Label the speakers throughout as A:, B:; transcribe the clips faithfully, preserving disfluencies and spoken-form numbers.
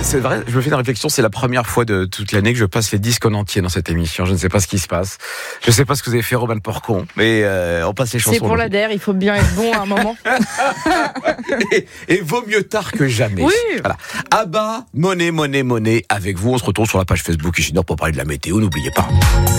A: c'est vrai, je me fais une réflexion, c'est la première fois de toute l'année que je passe les disques en entier dans cette émission. Je ne sais pas ce qui se passe. Je ne sais pas ce que vous avez fait, Robin Porcon, mais euh, on passe les chansons.
B: C'est pour la D E R, il faut bien être bon à un moment.
A: et, et vaut mieux tard que jamais.
B: Oui.
A: Voilà. Abba, Monnaie, Monnaie, Monnaie, avec vous. On se retrouve sur la page Facebook Isidore pour parler de la météo, n'oubliez pas.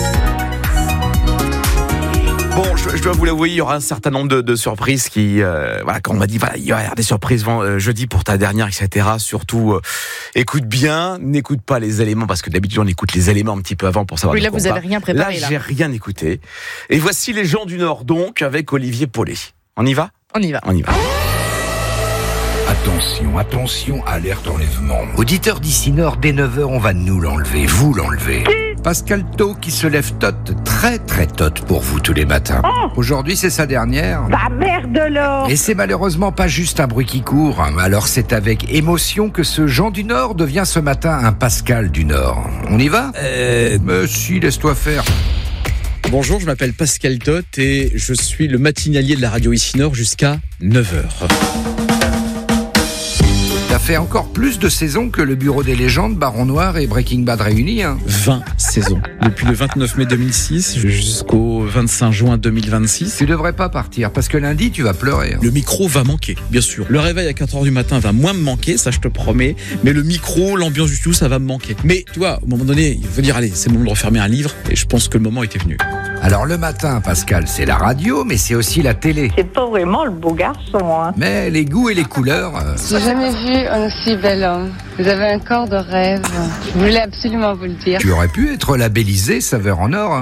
A: Bon, je, je dois vous l'avouer, il y aura un certain nombre de, de surprises qui, euh, voilà, quand on m'a dit, voilà, il y aura des surprises euh, jeudi pour ta dernière, et cetera. Surtout, euh, écoute bien, n'écoute pas les éléments, parce que d'habitude on écoute les éléments un petit peu avant pour savoir.
B: Oui, là
A: de quoi
B: vous
A: on
B: avez
A: va.
B: rien préparé.
A: Là,
B: Là,
A: j'ai rien écouté. Et voici les gens du Nord, donc, avec Olivier Paulet. On y va ?
B: On y va.
A: On y va.
C: Attention, attention, alerte enlèvement. Auditeur d'ici Nord, dès neuf heures, on va nous l'enlever, vous l'enlever. Pascal Tau qui se lève tote, très très tote pour vous tous les matins.
D: Oh.
C: Aujourd'hui, c'est sa dernière.
D: Bah merde alors.
C: Et c'est malheureusement pas juste un bruit qui court. Alors c'est avec émotion que ce Jean du Nord devient ce matin un Pascal du Nord. On y va ?
E: Euh...
C: Mais si, laisse-toi faire.
E: Bonjour, je m'appelle Pascal Tot et je suis le matinalier de la radio Ici Nord jusqu'à neuf heures.
C: T'as fait encore plus de saisons que le Bureau des légendes, Baron Noir et Breaking Bad réunis, hein.
E: vingt saisons. Depuis le vingt-neuf mai deux mille six jusqu'au vingt-cinq juin deux mille vingt-six.
C: Tu devrais pas partir, parce que lundi, tu vas pleurer. Hein.
E: Le micro va manquer, bien sûr. Le réveil à quatre heures du matin va moins me manquer, ça je te promets. Mais le micro, l'ambiance du tout, ça va me manquer. Mais tu vois, au moment donné, il faut dire, allez, c'est le moment de refermer un livre. Et je pense que le moment était venu.
C: Alors le matin, Pascal, c'est la radio, mais c'est aussi la télé.
D: C'est pas vraiment le beau garçon, hein.
C: Mais les goûts et les couleurs... Euh...
F: J'ai jamais vu un aussi bel homme. Vous avez un corps de rêve. Je voulais absolument vous le dire.
C: Tu aurais pu être labellisé saveur en or, hein.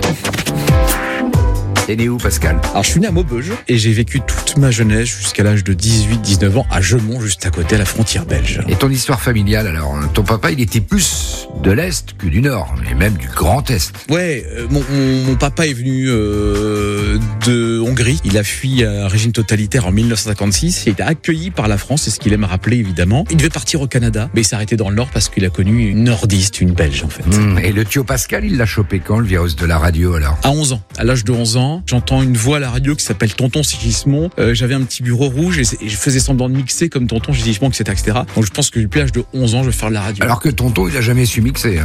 C: T'es né où, Pascal ?
E: Alors, je suis né à Maubeuge et j'ai vécu toute ma jeunesse jusqu'à l'âge de dix-huit dix-neuf ans à Gemont, juste à côté, à la frontière belge.
C: Et ton histoire familiale, alors ? Ton papa, il était plus de l'Est que du Nord, et même du Grand Est.
E: Ouais, euh, mon, mon, mon papa est venu euh, de Hongrie. Il a fui un régime totalitaire en dix-neuf cent cinquante-six. Il a été accueilli par la France, c'est ce qu'il aime rappeler, évidemment. Il devait partir au Canada, mais il s'est arrêté dans le Nord parce qu'il a connu une nordiste, une Belge, en fait.
C: Mmh, et le tio Pascal, il l'a chopé quand, le virus de la radio, alors ?
E: À onze ans. À l'âge de onze ans, j'entends une voix à la radio qui s'appelle Tonton Sigismond. Euh, j'avais un petit bureau rouge et, et je faisais semblant de mixer comme Tonton Sigismond, et cetera, et cetera. Donc je pense que depuis l'âge de onze ans, je vais faire de la radio.
C: Alors que Tonton, il a jamais su mixer, hein.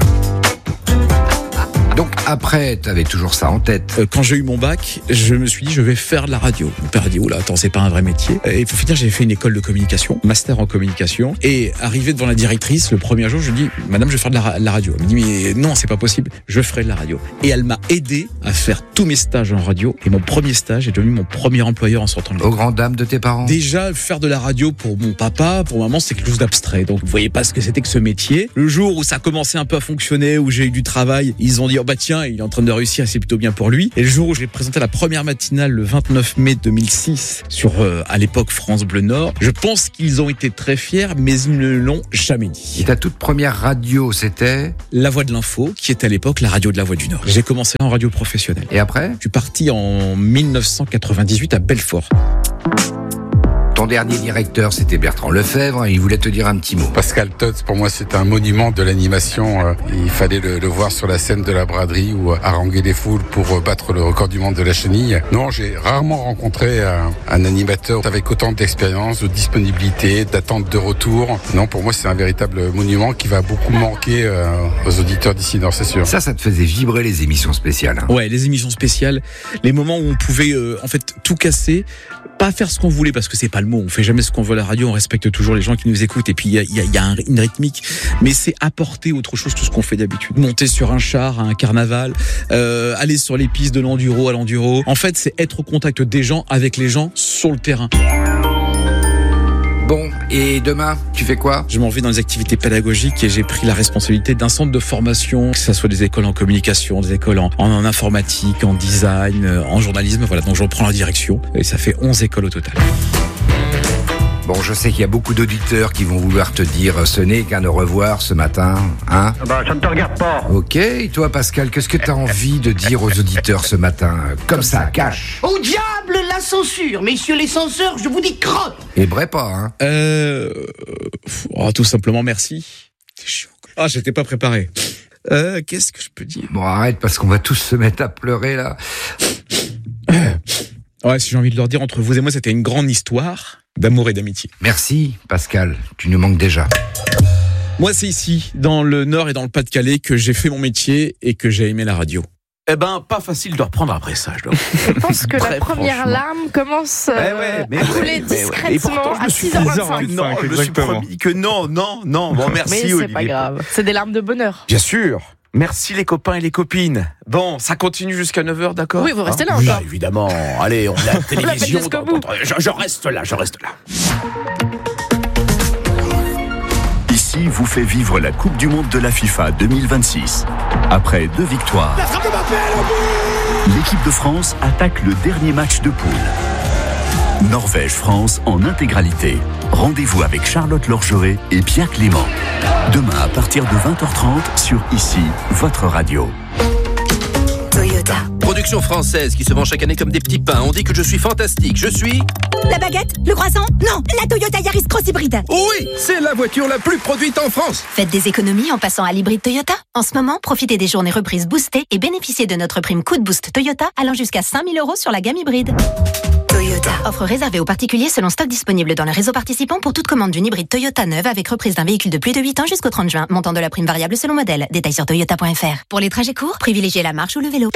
C: Donc après, t'avais toujours ça en tête.
E: Euh, quand j'ai eu mon bac, je me suis dit je vais faire de la radio. Mon père a dit oula, attends, c'est pas un vrai métier. Et pour finir, j'ai fait une école de communication, master en communication. Et arrivé devant la directrice, le premier jour, je lui dis madame, je vais faire de la, de la radio. Elle me dit mais non, c'est pas possible, je ferai de la radio. Et elle m'a aidé à faire tous mes stages en radio. Et mon premier stage est devenu mon premier employeur en sortant de l'école.
C: Aux grandes dames de tes parents.
E: Déjà, faire de la radio pour mon papa, pour maman, c'est quelque chose d'abstrait. Donc vous voyez pas ce que c'était que ce métier. Le jour où ça a commencé un peu à fonctionner, où j'ai eu du travail, ils ont dit oh bah tiens, il est en train de réussir, c'est plutôt bien pour lui. Et le jour où j'ai présenté la première matinale le vingt-neuf mai deux mille six sur euh, à l'époque France Bleu Nord, je pense qu'ils ont été très fiers, mais ils ne l'ont jamais dit.
C: Et ta toute première radio, c'était
E: La Voix de l'Info, qui était à l'époque la radio de la Voix du Nord. J'ai commencé en radio professionnelle.
C: Et après ?
E: Je suis parti en dix-neuf cent quatre-vingt-dix-huit à Belfort.
C: Ton dernier directeur, c'était Bertrand Lefebvre, il voulait te dire un petit mot.
G: Pascal Tot, pour moi, c'est un monument de l'animation. Il fallait le, le voir sur la scène de la braderie ou haranguer les foules pour battre le record du monde de la chenille. Non, j'ai rarement rencontré un, un animateur avec autant d'expérience, de disponibilité, d'attente de retour. Non, pour moi, c'est un véritable monument qui va beaucoup manquer euh, aux auditeurs d'ici Nord, c'est sûr.
C: Ça, ça te faisait vibrer les émissions spéciales, hein.
E: Ouais, les émissions spéciales, les moments où on pouvait euh, en fait tout casser, pas faire ce qu'on voulait parce que c'est pas le mot, on fait jamais ce qu'on veut à la radio, on respecte toujours les gens qui nous écoutent et puis il y a, y a, y a un, une rythmique, mais c'est apporter autre chose que ce qu'on fait d'habitude. Monter sur un char à un carnaval, euh, aller sur les pistes de l'enduro à l'enduro. En fait, c'est être au contact des gens, avec les gens sur le terrain.
C: Bon, et demain, tu fais quoi ?
E: Je m'en vais dans les activités pédagogiques et j'ai pris la responsabilité d'un centre de formation, que ce soit des écoles en communication, des écoles en, en, en informatique, en design, en journalisme. Voilà, donc je reprends la direction et ça fait onze écoles au total.
C: Bon, je sais qu'il y a beaucoup d'auditeurs qui vont vouloir te dire ce n'est qu'un au revoir ce matin, hein ?
H: Bah, ça ne te regarde pas.
C: Ok, et toi Pascal, qu'est-ce que tu as envie de dire aux auditeurs ce matin ? Comme ça, cash.
I: Au diable la censure, messieurs les censeurs, je vous dis crotte.
C: Et vrai pas, hein ?
E: Euh... Oh, tout simplement merci. C'est chiant. Ah, j'étais pas préparé. Euh, qu'est-ce que je peux dire ?
C: Bon, arrête, parce qu'on va tous se mettre à pleurer, là.
E: Ouais, si j'ai envie de leur dire, entre vous et moi, c'était une grande histoire d'amour et d'amitié.
C: Merci, Pascal. Tu nous manques déjà.
E: Moi, c'est ici, dans le Nord et dans le Pas-de-Calais, que j'ai fait mon métier et que j'ai aimé la radio.
A: Eh ben, pas facile de reprendre après ça, je dois.
B: Je pense que
A: Très
B: la première
A: franchement.
B: larme commence euh,
A: Ouais, ouais, mais
B: à
A: ouais,
B: couler
A: mais ouais. Et pourtant,
B: discrètement
A: je me
B: à
A: suis
B: six heures vingt-cinq.
A: Non, je me suis
E: exactement.
A: promis que non, non, non. Bon, merci,
B: Mais c'est
A: Olivier.
B: pas grave, c'est des larmes de bonheur.
A: Bien sûr. Merci les copains et les copines. Bon, ça continue jusqu'à neuf heures, d'accord ?
B: Oui, vous restez là
A: Oui,
B: encore.
A: évidemment. Allez, on a la télévision.
B: jusqu'au
A: dans-
B: bout.
A: dans- je, je reste là, je reste là.
H: Ici vous fait vivre la Coupe du Monde de la FIFA deux mille vingt-six. Après deux victoires, l'équipe de France attaque le dernier match de poule. Norvège-France en intégralité. Rendez-vous avec Charlotte Lorgeret et Pierre Clément. Demain à partir de vingt heures trente sur Ici, votre radio.
J: Toyota.
K: Production française qui se vend chaque année comme des petits pains. On dit que je suis fantastique. Je suis...
J: La baguette? Le croissant? Non, la Toyota Yaris Cross Hybride.
K: Oui, c'est la voiture la plus produite en France.
J: Faites des économies en passant à l'hybride Toyota. En ce moment, profitez des journées reprises boostées et bénéficiez de notre prime coup de boost Toyota allant jusqu'à cinq mille euros sur la gamme hybride. Toyota. Offre réservée aux particuliers selon stock disponible dans le réseau participant pour toute commande d'une hybride Toyota neuve avec reprise d'un véhicule de plus de huit ans jusqu'au trente juin. Montant de la prime variable selon modèle. Détails sur toyota point f r. Pour les trajets courts, privilégiez la marche ou le vélo.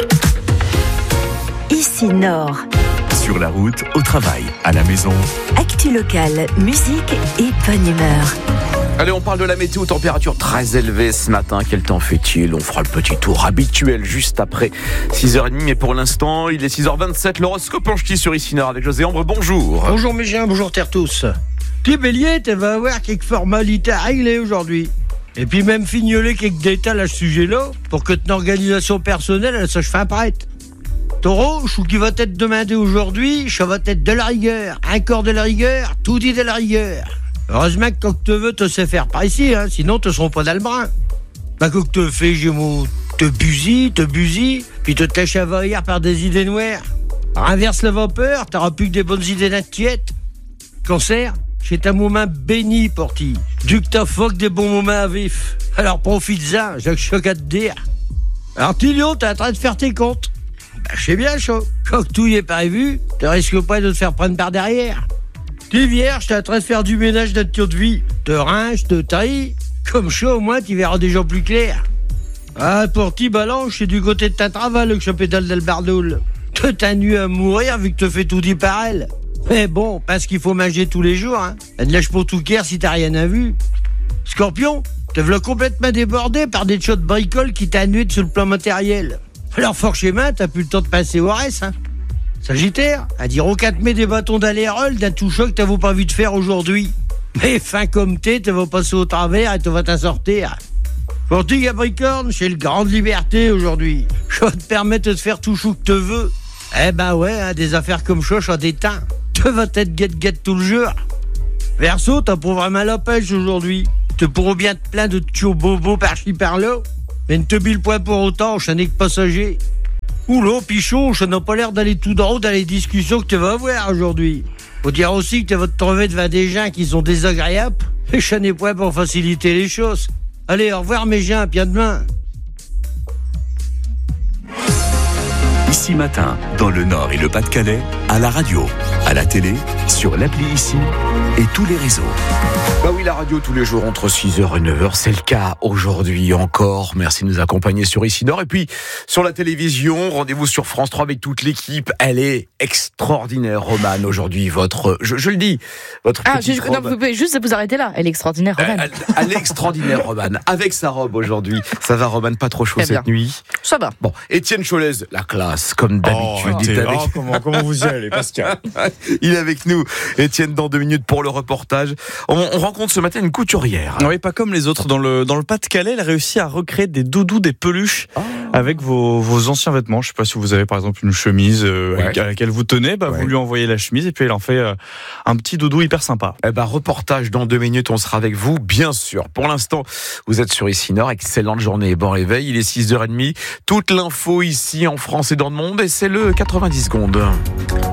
J: Ici Nord.
H: Sur la route, au travail, à la maison.
J: Actu locale, musique et bonne humeur.
A: Allez, on parle de la météo, température très élevée ce matin. Quel temps fait-il ? On fera le petit tour habituel juste après six heures trente. Mais pour l'instant, il est six heures vingt-sept. L'horoscope en ch'ti sur Ici Nord avec José Ambre. Bonjour.
L: Bonjour mes gens, bonjour terre tous. Petit bélier, tu vas avoir quelques formalités à régler aujourd'hui. Et puis même fignoler quelques détails à ce sujet-là pour que ton organisation personnelle elle se fasse prête. Taureau, chou qui va être demandé aujourd'hui, ça va être de la rigueur. Encore de la rigueur, tout dit de la rigueur. Heureusement que quand tu veux, te sais faire par ici, hein, sinon te seront pas dans le brin. Bah quand te fais, Gémeaux, te busis, te busis, puis te te lâches à par des idées noires. Inverse la vapeur, t'auras plus que des bonnes idées d'inquiète. Cancer, c'est un moment béni pour ti. Du que t'as foc des bons moments à vif. Alors profite-en, j'ai que choc à te dire. Alors Tilio, t'es en train de faire tes comptes. Bah, je sais bien chaud. Quand tout y est prévu, tu risques pas de te faire prendre par derrière. T'es vierge, t'es en train de faire du ménage de notre de vie. Te rince, te taille. Comme chaud, au moins, tu verras des gens plus clairs. Ah, pour ti balance, c'est du côté de ta travail que je pédale del bardoul. Te t'as nu à mourir vu que te fais tout dit par elle. Mais bon, parce qu'il faut manger tous les jours, hein. Elle ne lâche pour tout care si t'as rien à vu. Scorpion, te v'là complètement débordé par des shots de bricole qui t'annuent sur le plan matériel. Alors fort schéma, t'as plus le temps de passer au reste, hein. Sagittaire, à dire au quatre mai des bâtons d'alérol d'un tout choc t'avais pas vu de faire aujourd'hui. Mais fin comme t'es, te vas passer au travers et te vas t'en sortir. Pour ti Capricorne, j'ai le grande liberté aujourd'hui. Je vais te permettre de te faire tout chou que te veux. Eh ben ouais, hein, des affaires comme ça, ça déteint. Te vas être guette-guette tout le jour. Verseau, t'as pas vraiment la pêche aujourd'hui. Te pourras bien te plaindre de tio bobo par-ci par-là. Mais ne te bille point pour autant, je n'ai que passager. Oula, pichon, je n'ai pas l'air d'aller tout droit dans les discussions que tu vas avoir aujourd'hui. Faut dire aussi que tu vas te trouver devant des gens qui sont désagréables. Et je n'ai point pour faciliter les choses. Allez, au revoir mes gens, puis à demain.
H: Ici matin, dans le Nord et le Pas-de-Calais, à la radio, à la télé, sur l'appli Ici et tous les réseaux.
A: Bah oui, la radio tous les jours entre six heures et neuf heures, c'est le cas aujourd'hui encore. Merci de nous accompagner sur Ici Nord. Et puis, sur la télévision, rendez-vous sur France trois avec toute l'équipe. Elle est extraordinaire, Romane, aujourd'hui. Votre, je, je le dis, votre
B: Ah,
A: petite
B: je,
A: robe.
B: non, vous pouvez juste vous arrêter là. Elle est extraordinaire, Romane.
A: Elle, elle est extraordinaire, Romane. Avec sa robe aujourd'hui. Ça va, Romane, pas trop chaud
B: Très
A: cette
B: bien.
A: nuit.
B: Ça va.
A: Bon, Étienne Cholez, la classe, comme d'habitude.
E: Oh,
A: il est avec...
E: oh, comment, comment vous y allez, Pascal?
A: Il est avec nous, Étienne, dans deux minutes pour le reportage. On, on rencontre ce matin une couturière.
M: Oui, pas comme les autres. Dans le, dans le Pas-de-Calais, elle a réussi à recréer des doudous, des peluches
A: oh.
M: avec vos, vos anciens vêtements. Je sais pas si vous avez par exemple une chemise euh,
A: Ouais.
M: à laquelle vous tenez, bah,
A: Ouais.
M: vous lui envoyez la chemise et puis elle en fait euh, un petit doudou hyper sympa.
A: Eh ben, reportage dans deux minutes, on sera avec vous, bien sûr. Pour l'instant, vous êtes sur Ici Nord, excellente journée et bon réveil. Il est six heures trente. Toute l'info ici en France et dans le monde, et c'est le quatre-vingt-dix secondes.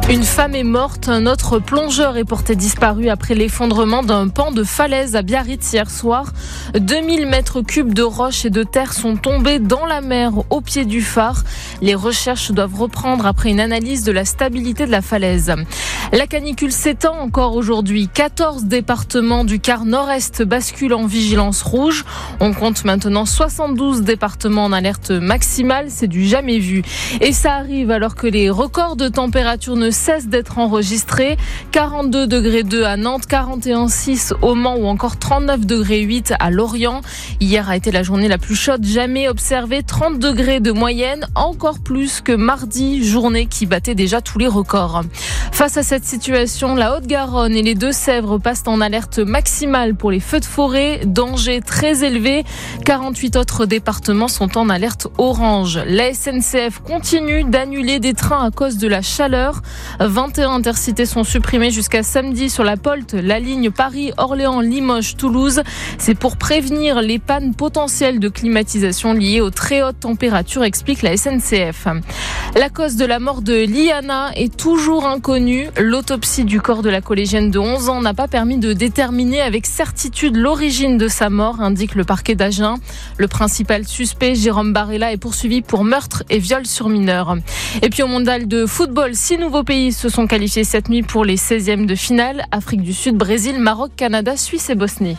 N: Une femme est morte, un autre plongeur est porté disparu après l'effondrement d'un pan de falaise à Biarritz hier soir. deux mille mètres cubes de roches et de terre sont tombés dans la mer au pied du phare. Les recherches doivent reprendre après une analyse de la stabilité de la falaise. La canicule s'étend encore aujourd'hui. quatorze départements du quart nord-est basculent en vigilance rouge. On compte maintenant soixante-douze départements en alerte maximale. C'est du jamais vu. Et ça arrive alors que les records de température ne cessent d'être enregistrés. quarante-deux degrés deux à Nantes, quarante et un virgule six au Mans ou encore trente-neuf degrés huit à Lorient. Hier a été la journée la plus chaude jamais observée. trente degrés de moyenne, encore plus que mardi, journée qui battait déjà tous les records. Face à cette situation, la Haute-Garonne et les Deux-Sèvres passent en alerte maximale pour les feux de forêt, danger très élevé. quarante-huit autres départements sont en alerte orange. La S N C F continue d'annuler des trains à cause de la chaleur. vingt et un intercités sont supprimés jusqu'à samedi sur la Polte, la ligne Paris-Orléans-Limoges-Toulouse. C'est pour prévenir les pannes potentielles de climatisation liées aux très hautes températures, explique la S N C F. La cause de la mort de Liana est toujours inconnue. L'autopsie du corps de la collégienne de onze ans n'a pas permis de déterminer avec certitude l'origine de sa mort, indique le parquet d'Agen. Le principal suspect, Jérôme Barella, est poursuivi pour meurtre et viol sur mineur. Et puis au mondial de football, six nouveaux pays se sont qualifiés cette nuit pour les seizièmes de finale. Afrique du Sud, Brésil, Maroc, Canada, Suisse et Bosnie.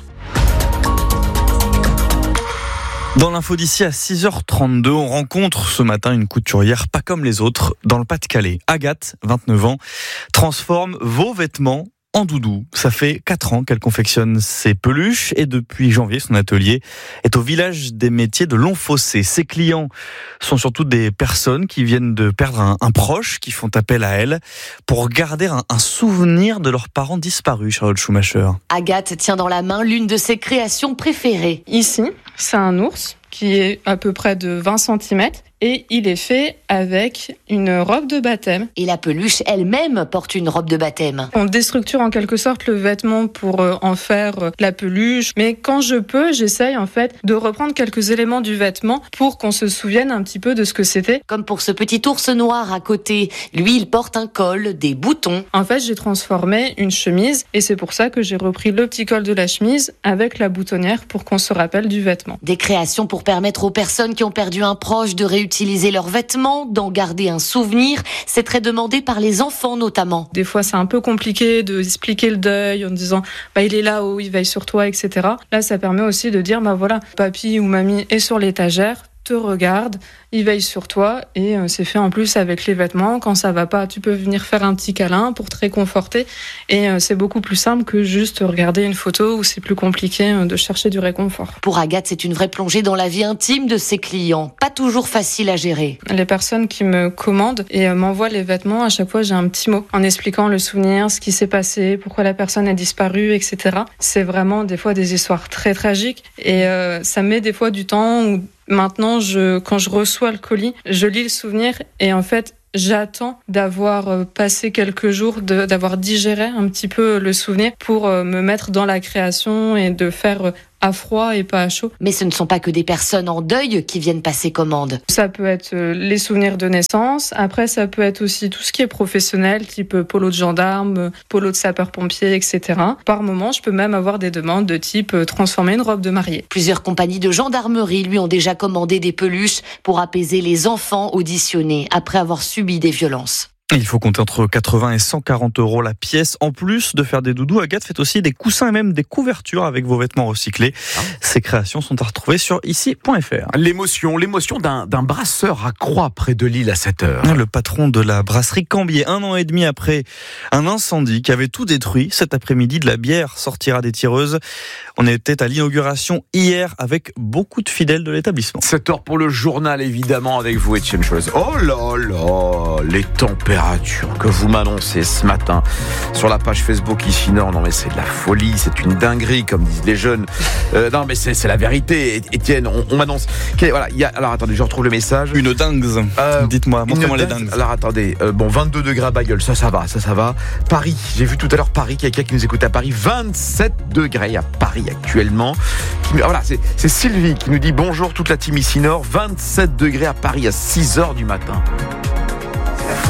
M: Dans l'info d'ici à six heures trente-deux, on rencontre ce matin une couturière pas comme les autres dans le Pas-de-Calais. Agathe, vingt-neuf ans, transforme vos vêtements en doudou. Ça fait quatre ans qu'elle confectionne ses peluches et depuis janvier, son atelier est au village des métiers de Longfossé. Ses clients sont surtout des personnes qui viennent de perdre un, un proche, qui font appel à elle pour garder un, un souvenir de leurs parents disparus, Charlotte Schumacher.
O: Agathe tient dans la main l'une de ses créations préférées.
P: Ici, c'est un ours qui est à peu près de vingt centimètres. Et il est fait avec une robe de baptême.
O: Et la peluche elle-même porte une robe de baptême.
P: On déstructure en quelque sorte le vêtement pour en faire la peluche. Mais quand je peux, j'essaye en fait de reprendre quelques éléments du vêtement pour qu'on se souvienne un petit peu de ce que c'était.
O: Comme pour ce petit ours noir à côté. Lui, il porte un col, des boutons.
P: En fait, j'ai transformé une chemise et c'est pour ça que j'ai repris le petit col de la chemise avec la boutonnière pour qu'on se rappelle du vêtement.
O: Des créations pour permettre aux personnes qui ont perdu un proche de réutiliser utiliser leurs vêtements, d'en garder un souvenir. C'est très demandé par les enfants notamment.
P: Des fois, c'est un peu compliqué d'expliquer le deuil en disant bah, il est là, oh, il veille sur toi, et cetera. Là, ça permet aussi de dire bah voilà, papy ou mamie est sur l'étagère, te regarde, il veille sur toi et euh, c'est fait en plus avec les vêtements. Quand ça va pas, tu peux venir faire un petit câlin pour te réconforter et euh, c'est beaucoup plus simple que juste regarder une photo où c'est plus compliqué euh, de chercher du réconfort.
O: Pour Agathe, c'est une vraie plongée dans la vie intime de ses clients. Pas toujours facile à gérer.
P: Les personnes qui me commandent et euh, m'envoient les vêtements, à chaque fois j'ai un petit mot en expliquant le souvenir, ce qui s'est passé, pourquoi la personne a disparu, et cetera. C'est vraiment des fois des histoires très tragiques et euh, ça met des fois du temps où maintenant, je, quand je reçois le colis, je lis le souvenir et en fait, j'attends d'avoir passé quelques jours, de, d'avoir digéré un petit peu le souvenir pour me mettre dans la création et de faire à froid et pas à chaud.
O: Mais ce ne sont pas que des personnes en deuil qui viennent passer commande.
P: Ça peut être les souvenirs de naissance. Après, ça peut être aussi tout ce qui est professionnel, type polo de gendarme, polo de sapeur-pompier, et cetera. Par moment, je peux même avoir des demandes de type transformer une robe de mariée.
O: Plusieurs compagnies de gendarmerie lui ont déjà commandé des peluches pour apaiser les enfants auditionnés après avoir subi des violences.
M: Il faut compter entre quatre-vingts et cent quarante euros la pièce. En plus de faire des doudous, Agathe fait aussi des coussins et même des couvertures avec vos vêtements recyclés. Ces créations sont à retrouver sur ici point f r.
A: L'émotion, l'émotion d'un, d'un brasseur à Croix près de Lille à sept heures.
M: Le patron de la brasserie Cambier, un an et demi après un incendie qui avait tout détruit, cet après-midi de la bière sortira des tireuses. On était à l'inauguration hier avec beaucoup de fidèles de l'établissement.
A: sept heures pour le journal évidemment avec vous Etienne Chose. Oh là là, les températures que vous m'annoncez ce matin sur la page Facebook ici Nord. Non mais c'est de la folie, c'est une dinguerie comme disent les jeunes. Euh, non mais c'est, c'est la vérité. Etienne, on, on m'annonce. Okay, voilà, il y a, alors attendez, je retrouve le message.
M: Une dingue. Euh, Dites-moi, montrez-moi les dingues.
A: Alors attendez, euh, bon vingt-deux degrés à Bayeul, ça ça va, ça ça va. Paris, j'ai vu tout à l'heure Paris, quelqu'un qui nous écoute à Paris, vingt-sept degrés à Paris actuellement. Qui, voilà, c'est, c'est Sylvie qui nous dit bonjour toute la team ici Nord, vingt-sept degrés à Paris à six heures du matin. C'est la folie, non ?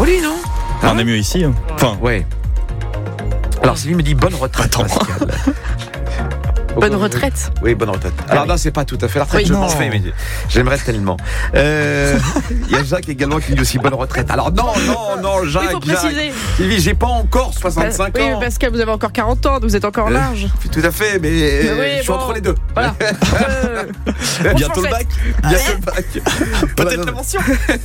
M: Hein on est mieux ici. Hein. Enfin,
A: ouais. Alors Sylvie me dit bonne retraite.
M: Attends.
A: Pascal.
B: Bonne retraite.
A: Oui, bonne retraite. Alors
B: Ah
A: non,
B: oui.
A: c'est pas tout à fait la retraite.
B: Oui,
A: je
B: non.
A: m'en fais, mais j'aimerais tellement. Euh, Il y a Jacques également qui dit aussi bonne retraite. Alors non, non, non, Jacques.
B: Il faut préciser.
A: Jacques. Sylvie, j'ai pas encore soixante-cinq
B: oui,
A: ans.
B: parce que vous avez encore quarante ans, donc vous êtes encore large.
A: Euh, tout à fait, mais,
B: Mais
A: euh,
B: oui,
A: je suis
B: bon.
A: entre les deux.
B: Voilà. Euh,
A: Bientôt le bac. Bientôt le bac.
M: peut-être la mention.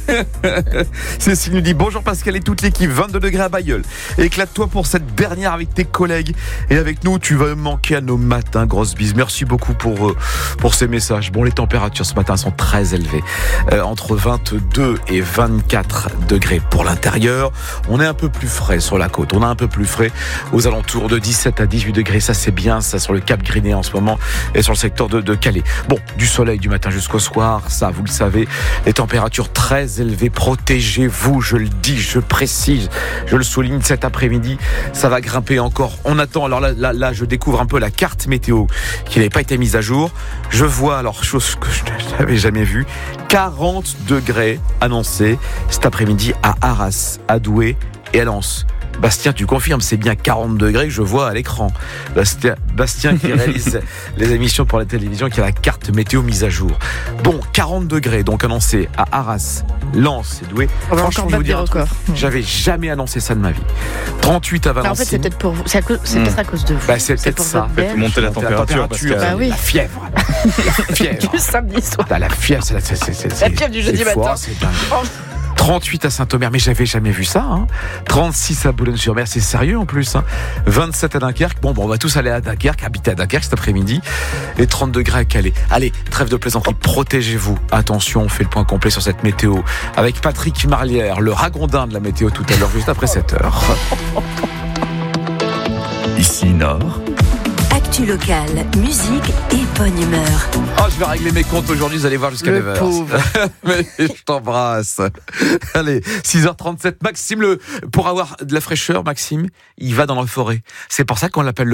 A: Cécile nous dit bonjour Pascal et toute l'équipe, vingt-deux degrés à Bailleul. Éclate-toi pour cette dernière avec tes collègues et avec nous, tu vas manquer à nos matins. Grosse bise. Merci beaucoup pour euh, pour ces messages. Bon, les températures ce matin sont très élevées, euh, entre vingt-deux et vingt-quatre degrés pour l'intérieur. On est un peu plus frais sur la côte. On est un peu plus frais aux alentours de dix-sept à dix-huit degrés. Ça c'est bien, ça sur le Cap Griné en ce moment et sur le secteur de, de Calais. Bon, du soleil du matin jusqu'au soir, ça vous le savez. Les températures très élevées. Protégez-vous, je le dis, je précise, je le souligne cet après-midi. Ça va grimper encore. On attend. Alors là, là, là, je découvre un peu la carte météo qui n'avait pas été mise à jour. Je vois alors chose que je n'avais jamais vue. quarante degrés annoncés cet après-midi à Arras, à Douai et à Lens. Bastien, tu confirmes, c'est bien quarante degrés que je vois à l'écran. Bastien, Bastien qui réalise les émissions pour la télévision, qui a la carte météo mise à jour. Bon, quarante degrés donc annoncés à Arras, Lens et Douai.
B: On va
A: Franchement,
B: encore
A: je
B: battre
A: vous
B: des
A: dis un truc,
B: records.
A: j'avais jamais annoncé ça de ma vie. trente-huit à
B: Bah, en
A: Valenciennes.
B: fait, c'est peut-être pour vous. C'est, à cause- c'est peut-être à cause de vous.
A: Bah, c'est peut-être
B: pour
A: ça.
B: votre
M: Faites
B: belge.
M: monter la température, parce que-
B: Bah oui.
A: La fièvre. La fièvre.
B: Du samedi soir.
A: Ah, la fièvre, c'est la, c'est, c'est, c'est,
B: La fièvre du jeudi
A: c'est
B: matin.
A: froid, c'est dingue. trente-huit à Saint-Omer, mais j'avais jamais vu ça. Hein. trente-six à Boulogne-sur-Mer, c'est sérieux en plus. Hein. vingt-sept à Dunkerque. Bon, bon, on va tous aller à Dunkerque, habiter à Dunkerque cet après-midi. Et trente degrés à Calais. Allez, trêve de plaisanterie, protégez-vous. Attention, on fait le point complet sur cette météo avec Patrick Marlière, le ragondin de la météo tout à l'heure, juste après sept heures.
H: Ici Nord,
J: Actu locale, musique et bonne humeur.
A: Oh, je vais régler mes comptes aujourd'hui, vous allez voir jusqu'à
B: Le
A: neuf heures.
B: pauvre.
A: Mais je t'embrasse. Allez, six heures trente-sept. Maxime, le, pour avoir de la fraîcheur, Maxime, il va dans la forêt. C'est pour ça qu'on l'appelle le